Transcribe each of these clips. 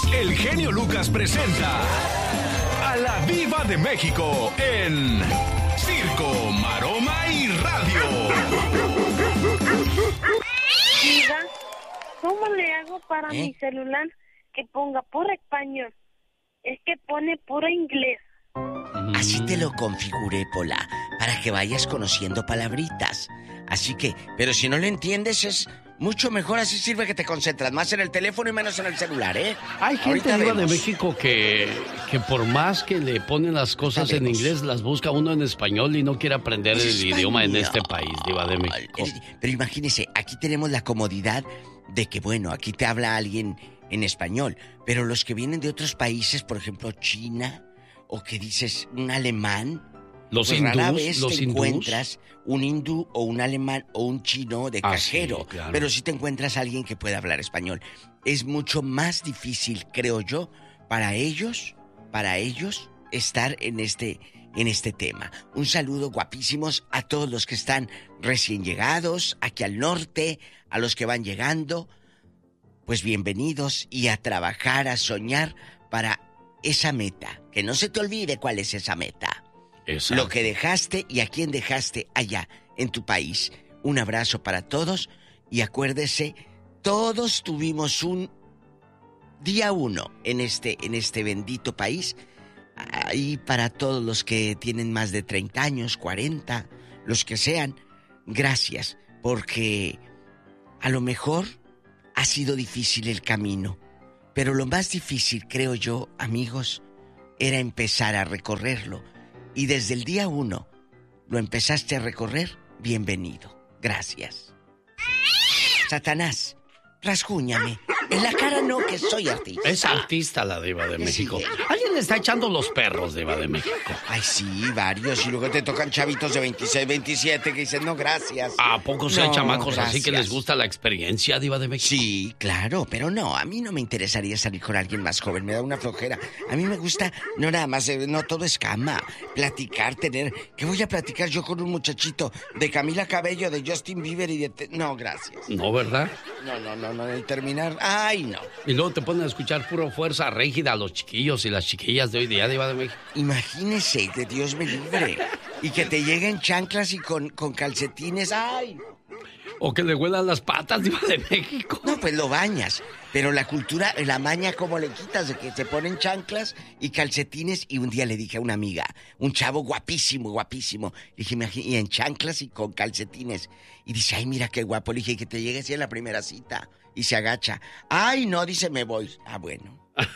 el genio Lucas presenta a la Diva de México en Circo, Maroma y Radio. Diva, ¿cómo le hago para mi celular que ponga puro español? Es que pone puro inglés. Así te lo configuré, Pola, para que vayas conociendo palabritas. Así que, pero si no le entiendes es mucho mejor, así sirve que te concentras más en el teléfono y menos en el celular, ¿eh? Hay gente, Diva de México, que por más que le ponen las cosas en inglés, las busca uno en español y no quiere aprender el idioma en este país, Diva de México. Pero imagínese, aquí tenemos la comodidad de que, bueno, aquí te habla alguien en español, pero los que vienen de otros países, por ejemplo, China, o que dices un alemán, los pues hindús, rara vez los te hindús. encuentras un hindú o un alemán o un chino de cajero, sí, claro. Pero si te encuentras a alguien que pueda hablar español. Es mucho más difícil, creo yo, para ellos estar en este tema. Un saludo, guapísimos, a todos los que están recién llegados, aquí al norte, a los que van llegando. Pues bienvenidos y a trabajar, a soñar para esa meta. Que no se te olvide cuál es esa meta. Exacto. Lo que dejaste y a quién dejaste allá en tu país. Un abrazo para todos y acuérdese, todos tuvimos un día uno en este bendito país. Y para todos los que tienen más de 30 años, 40, los que sean, gracias, porque a lo mejor ha sido difícil el camino, pero lo más difícil, creo yo, amigos, era empezar a recorrerlo. Y desde el día 1 lo empezaste a recorrer, bienvenido. Gracias. Satanás, rasguñame. En la cara no, que soy artista. Es artista la Diva de México. Alguien le está echando los perros, Diva de México. Ay, sí, varios. Y luego te tocan chavitos de 26, 27 que dicen, no, gracias. ¿A poco se hay chamacos gracias. así que les gusta la experiencia, Diva de México? Sí, claro, pero no, a mí no me interesaría salir con alguien más joven, me da una flojera. A mí me gusta, no nada más, no todo es cama, platicar, tener... ¿Qué voy a platicar yo con un muchachito de Camila Cabello, de Justin Bieber y de... No, gracias. No, ¿verdad? No, el terminar... Ay, no. Y luego te ponen a escuchar puro fuerza rígida a los chiquillos y las chiquillas de hoy día, Diva de México. Imagínese, que Dios me libre. Y que te lleguen chanclas y con calcetines, ¡ay! O que le huelan las patas, Diva de México. No, pues lo bañas. Pero la cultura, la maña, ¿cómo le quitas? De que te ponen chanclas y calcetines. Y un día le dije a una amiga, un chavo guapísimo. Le dije, y en chanclas y con calcetines. Y dice, ay, mira qué guapo. Le dije, que te llegue así en la primera cita. Y se agacha. Ay, no, dice, me voy. Ah, bueno.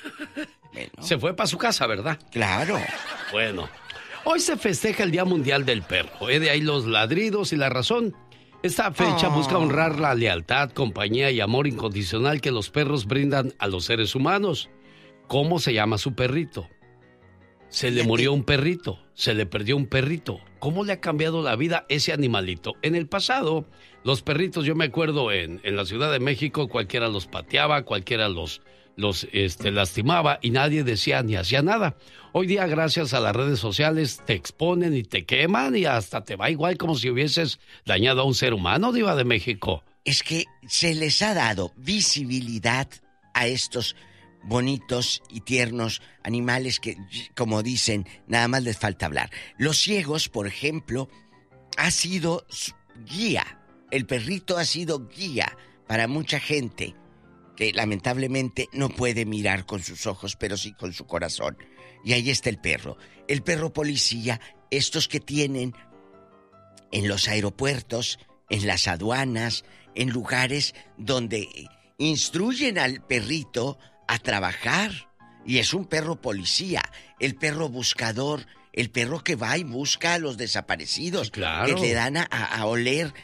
Se fue para su casa, ¿verdad? Claro. Bueno, hoy se festeja el Día Mundial del Perro. De ahí los ladridos y la razón. Esta fecha busca honrar la lealtad, compañía y amor incondicional que los perros brindan a los seres humanos. ¿Cómo se llama su perrito? Se le murió un perrito, se le perdió un perrito. ¿Cómo le ha cambiado la vida ese animalito? En el pasado, los perritos, yo me acuerdo en la Ciudad de México, cualquiera los pateaba, cualquiera los lastimaba y nadie decía ni hacía nada. Hoy día, gracias a las redes sociales, te exponen y te queman y hasta te va igual como si hubieses dañado a un ser humano, Diva de México. Es que se les ha dado visibilidad a estos bonitos y tiernos animales que, como dicen, nada más les falta hablar. Los ciegos, por ejemplo, ha sido guía. El perrito ha sido guía para mucha gente que lamentablemente no puede mirar con sus ojos, pero sí con su corazón. Y ahí está el perro policía, estos que tienen en los aeropuertos, en las aduanas, en lugares donde instruyen al perrito a trabajar. Y es un perro policía, el perro buscador, el perro que va y busca a los desaparecidos, claro, que le dan a oler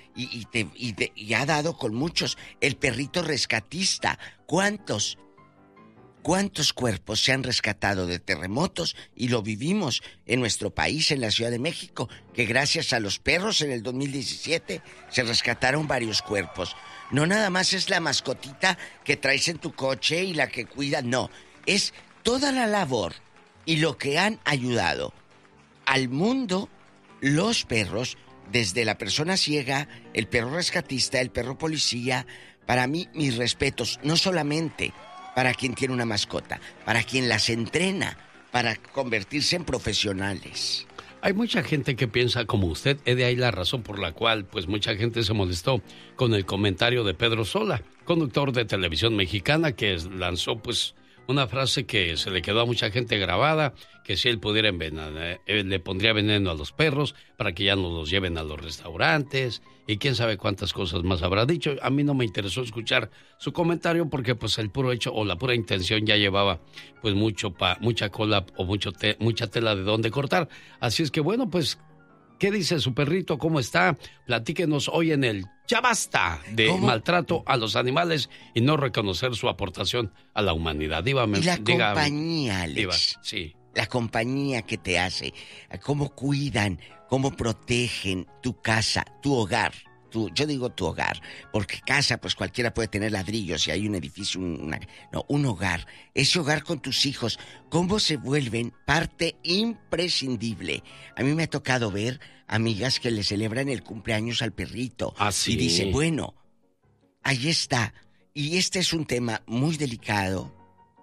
y ha dado con muchos. El perrito rescatista, ¿cuántos cuerpos se han rescatado de terremotos? Y lo vivimos en nuestro país, en la Ciudad de México, que gracias a los perros en el 2017 se rescataron varios cuerpos. No nada más es la mascotita que traes en tu coche y la que cuida, no, es toda la labor y lo que han ayudado al mundo los perros, desde la persona ciega, el perro rescatista, el perro policía. Para mí, mis respetos, no solamente para quien tiene una mascota, para quien las entrena, para convertirse en profesionales. Hay mucha gente que piensa como usted, es de ahí la razón por la cual pues mucha gente se molestó con el comentario de Pedro Sola, conductor de televisión mexicana, que lanzó pues una frase que se le quedó a mucha gente grabada, que si él pudiera envenenar, le pondría veneno a los perros para que ya no los lleven a los restaurantes y quién sabe cuántas cosas más habrá dicho. A mí no me interesó escuchar su comentario porque pues el puro hecho o la pura intención ya llevaba pues mucha cola o mucha tela de dónde cortar. Así es que bueno, pues ¿qué dice su perrito? ¿Cómo está? Platíquenos hoy en el Ya Basta de maltrato a los animales y no reconocer su aportación a la humanidad. Y la compañía, Alex. Diva, sí. La compañía que te hace, cómo cuidan, cómo protegen tu casa, tu hogar. Yo digo tu hogar, porque casa, pues cualquiera puede tener ladrillos y hay un edificio, un hogar. Ese hogar con tus hijos, cómo se vuelven parte imprescindible. A mí me ha tocado ver amigas que le celebran el cumpleaños al perrito. ¿Sí? Y dice, bueno, ahí está. Y este es un tema muy delicado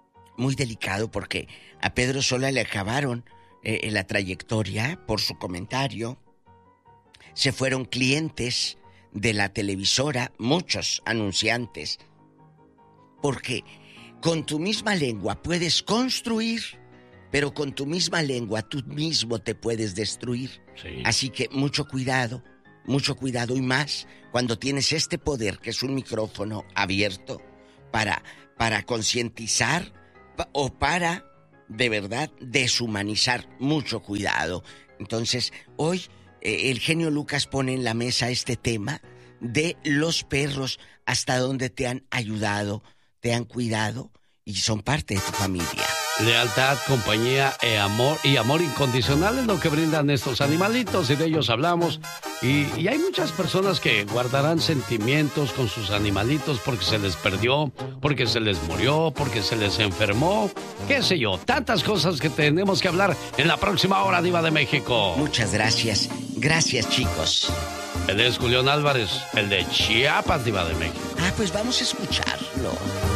porque a Pedro Sola le acabaron la trayectoria por su comentario. Se fueron clientes de la televisora, muchos anunciantes, porque con tu misma lengua puedes construir, pero con tu misma lengua tú mismo te puedes destruir. Sí. Así que mucho cuidado y más cuando tienes este poder que es un micrófono abierto para concientizar o para de verdad deshumanizar. Mucho cuidado. Entonces, hoy el genio Lucas pone en la mesa este tema de los perros, hasta donde te han ayudado, te han cuidado y son parte de tu familia. Lealtad, compañía y amor incondicional es lo que brindan estos animalitos y de ellos hablamos. Y hay muchas personas que guardarán sentimientos con sus animalitos porque se les perdió, porque se les murió, porque se les enfermó, qué sé yo, tantas cosas que tenemos que hablar en la próxima hora, Diva de México. Muchas gracias. Gracias, chicos. Él es Julián Álvarez, el de Chiapas, Diva de México. Pues vamos a escucharlo.